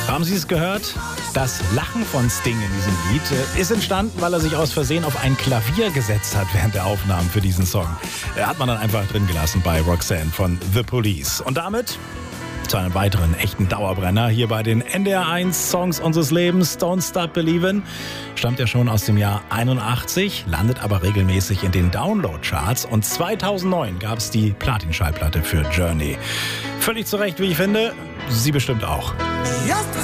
Haben Sie es gehört? Das Lachen von Sting in diesem Lied ist entstanden, weil er sich aus Versehen auf ein Klavier gesetzt hat während der Aufnahmen für diesen Song. Hat man dann einfach drin gelassen bei Roxanne von The Police. Und damit zu einem weiteren echten Dauerbrenner hier bei den NDR1 Songs unseres Lebens. Don't Stop Believin' stammt ja schon aus dem Jahr 81, landet aber regelmäßig in den Download-Charts und 2009 gab es die Platin-Schallplatte für Journey. Völlig zu Recht, wie ich finde, Sie bestimmt auch. Just